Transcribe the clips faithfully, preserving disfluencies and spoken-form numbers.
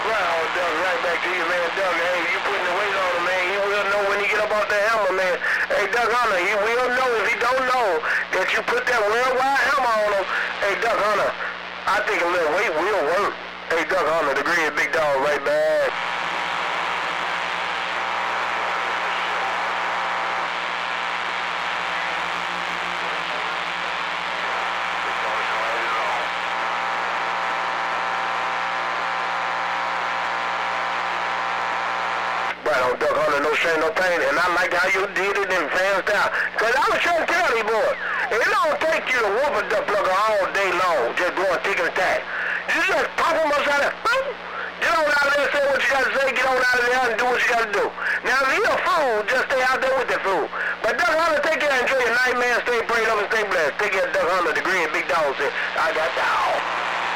Brown, Doug, right back to you, man. Doug, hey, you putting the weight on him, man. He will know when he get up off the hammer, man. Hey, Doug Hunter, he will know if he don't know that you put that worldwide hammer on him. Hey, Doug Hunter, I think a little weight will work. Hey, Doug Hunter, the green big dog, right back. Right on, Doug Hunter, no strain, no pain. And I like how you did it in fans down. Because I was trying to tell these boys, it don't take you to whoop a duck plugger all day long, just going tick and tack. You just pop them upside down. Get on out of there, say what you got to say, get on out of there and do what you got to do. Now, if you're a fool, just stay out there with the fool. But Doug Hunter, take care and enjoy your night, man. Stay prayed up and stay blessed. Take care of Doug Hunter, the green big dog said, I got down.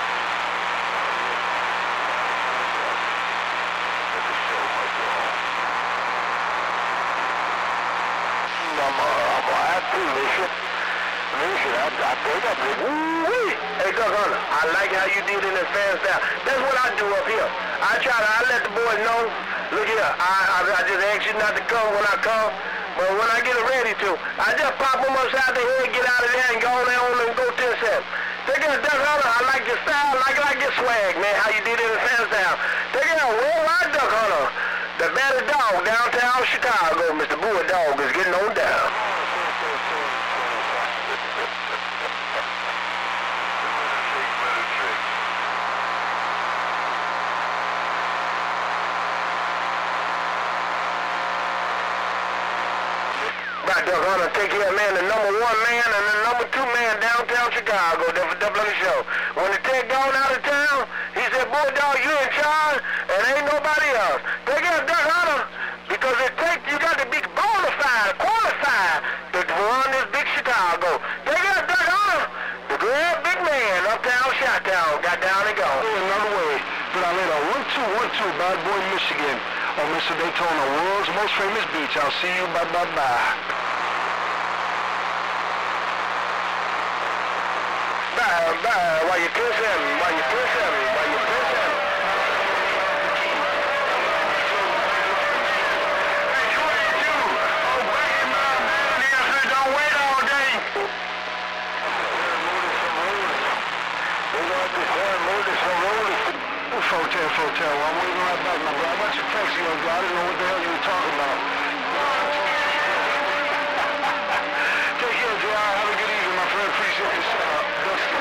I'm, uh, I'm gonna have to listen. Listen, I, I think I'm Woo-wee. Hey, Doug Hunter, I like how you did in the fans down. That's what I do up here. I try to, I let the boys know, look here, I, I, I just ask you not to come when I come, but when I get ready to, I just pop them upside the head, get out of there, and go on there on and go ten seven. Take care of Doug Hunter, I like your style, I like, I like your swag, man, how you did it in the fans down. Take care of worldwide Doug Hunter. The baddest dog downtown Chicago, Mister Boy Dog, is getting on down. Right, Doug Hunter, take care of man, the number one man and the number two man downtown Chicago, the double on the show. When the tech gone out of town, he said, Boy Dog, you in charge, and ain't nobody else. Take care of Doug Hunter, because it takes, you got to be bona fide, qualified to run this big Chicago. Take care of Doug Hunter, the great big man, uptown, Chi-town, got down and gone. Another way, but I laid a one two one two, Bad Boy, Michigan, on Mister Daytona, world's most famous beach. I'll see you, bye, bye, bye. Bye, bye, while you kiss him, while you kiss him, while you kiss him. Hey, twenty-two, oh, back in my man, the answer, don't wait all day. We're going to say, move this and roll this. Fotel, Fotel, I'm waiting right back, my bro. I got your text, yo, bro. I didn't know what the hell you were talking about. Take care, J R. Have a good evening, my friend. Appreciate this. Uh, Dusty.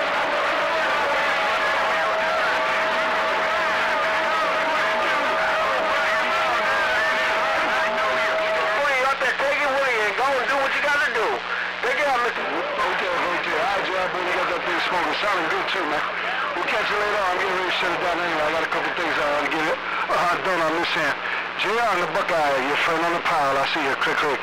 Okay, okay. All right, J R, boy, you got that thing smoking. Sounding good, too, man. We'll catch you later on. I'm getting ready to shut it down anyway. I got a couple things I want to get it. Uh, done on this hand. J R and the Buckeye, your friend on the pile. I see you. Click, click.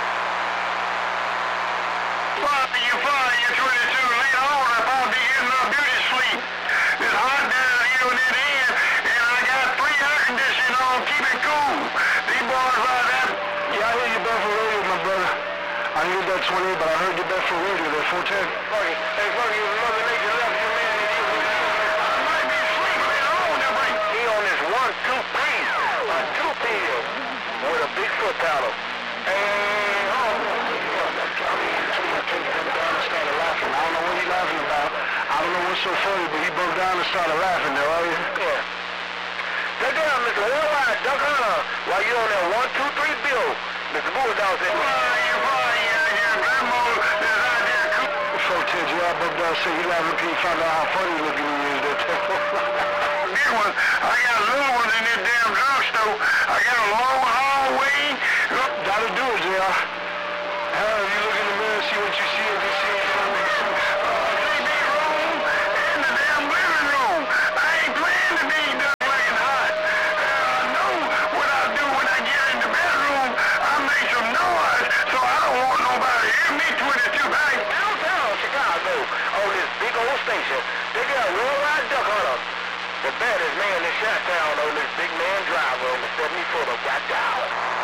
Fire, you fire, you twenty-two. Later on, I'll probably be getting a beauty sleep. It's hot down here in that end, and I got free air conditioning on. Keep it cool. These boys like that. Yeah, I hear you back for radio, my brother. I heard that twenty-eight, but I heard you back for radio, that four ten. Fuck it. Hey, fuck you. Mother Nature left you, man. I might be sleeping later on, that way. He on this one, two, three, a two pill with a big foot paddle. And, oh, I mean, twenty-two broke down and started laughing. I don't know what he's laughing about. I don't know what's so funny, but he broke down and started laughing there, right? yeah. Take care, Mister Worldwide, Doug Hunter, while you on that one, two, three bill. Mister Bulldog said, Why you, why you, your grandma is out there cool. Fotel, J R Bulldog said he laughing because he found out how funny looking he is there. Big one. I got little ones in this damn drugstore. I got a long hallway. That'll do it, J R. Hell, you look in the mirror, see what you see, and just see it from the T V room and the damn living room. I ain't planning to be done looking hot. I know what I do when I get in the bedroom. I make some noise, so I don't want nobody to hear me twenty-two back. downtown Chicago on this big old station. They got Worldwide Duck Hunter, the baddest man in Chi-town on this big man driver on the seventy footer. Got down.